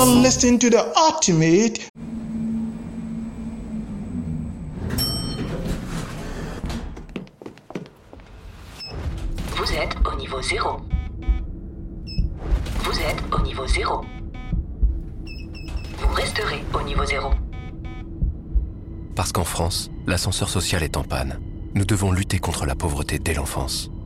are listening to the ultimate. Vous êtes au niveau 0. Vous êtes au niveau 0. Vous resterez au niveau 0. Parce qu'en France, l'ascenseur social est en panne. Nous devons lutter contre la pauvreté dès l'enfance.